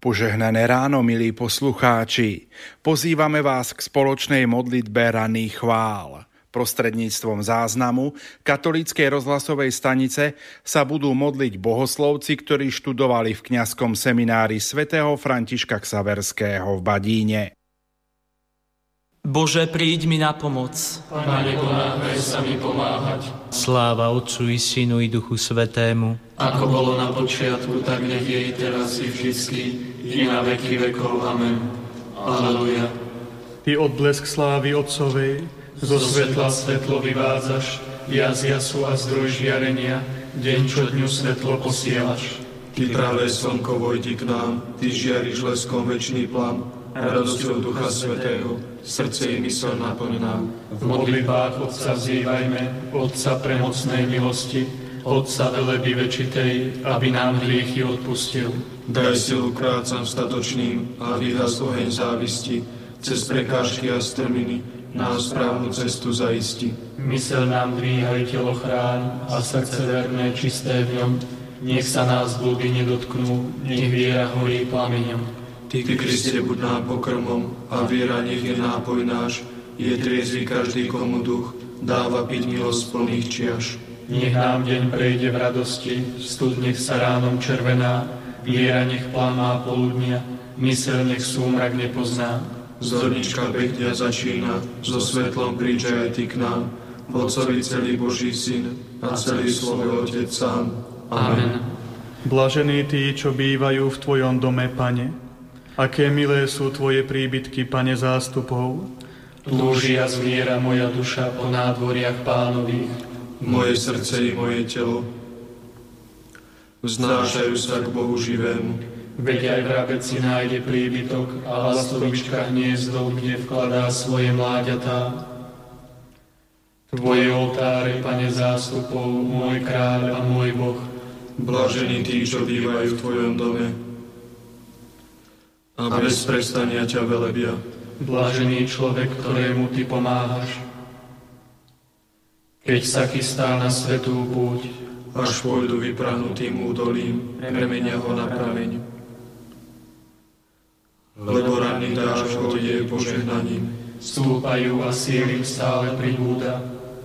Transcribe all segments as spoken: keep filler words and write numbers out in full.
Požehnané ráno, milí poslucháči. Pozývame vás k spoločnej modlitbe ranných chvál. Prostredníctvom záznamu katolíckej rozhlasovej stanice sa budú modliť bohoslovci, ktorí študovali v kňazskom seminári svätého Františka Xaverského v Badíne. Bože, príď mi na pomoc. Pane, pomáhaj sa mi pomáhať. Sláva Otcu i Synu i Duchu Svätému. Ako bolo na počiatku, tak nech je i teraz i vždycky, i na veky vekov. Amen. Aleluja. Ty odblesk slávy Otcovej, zo svetla svetlo vyvádzaš, jas jasu a zdroj žiarenia, deň čo dňu svetlo posielaš. Ty práve slnko vojdi k nám, Ty žiariš leskom večný plam, radosťou Ducha Svätého, srdce i mysel naplň nám. V modlitbách Otca vzývajme, Otca premocnej milosti, Otca veleby večitej, aby nám hriechy odpustil. Daj silu krácam statočným a vyhas oheň závisti, cez prekážky a strminy nám správnu cestu zaisti. Mysel nám dvíhaj, telo chráň a srdce verné, čisté v ňom, nech sa nás blúdy nedotknú, nech viera horí plameňom. Ty, Kriste, buď nám pokrmom a viera nech je nápoj náš, je triezvy každý, komu duch dáva piť milosť plných čiaš. Nech nám deň prejde v radosti, stud nech sa ránom červená, viera nech plamá poludnia, mysel nech súmrak nepozná. Zornička pekňa začína, so svetlom príď aj Ty k nám, Otcovi celý Boží Syn a celý svoj Otec sám. Amen. Blažení tí, čo bývajú v Tvojom dome, Pane. Aké milé sú Tvoje príbytky, Pane zástupov. Túži a zviera moja duša po nádvoriach Pánových. Moje srdce i moje telo vznášajú sa k Bohu živému. Veď aj vrabec si nájde príbytok a lastovička hniezdo, kde vkladá svoje mláďatá. Tvoje oltáre, Pane zástupov, môj kráľ a môj Boh. Blažení tí, čo bývajú v Tvojom dome a bez prestania ťa velebia. Blažený človek, ktorému Ty pomáhaš, keď sa chystá na svätú púť, až pôjdu vyprahnutým údolím, premenia ho na prameň. Lebo ranný dážď je požehnaním, stúpajú a síly stále pribúda,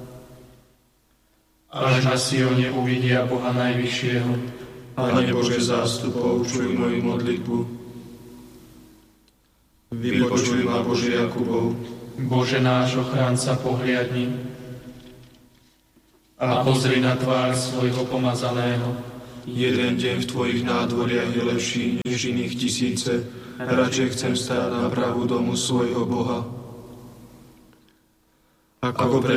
až na Sione uvidia Boha Najvyššieho. Pane Bože zástupov, čuj moju modlitbu. Vypočuj ma, Bože Jakubov. Bože náš ochránca, pohliadni a pozri na tvár svojho pomazaného. Jeden deň v Tvojich nádvoriach je lepší než iných tisíce. Radšej chcem stáť na prahu domu svojho Boha, ako pre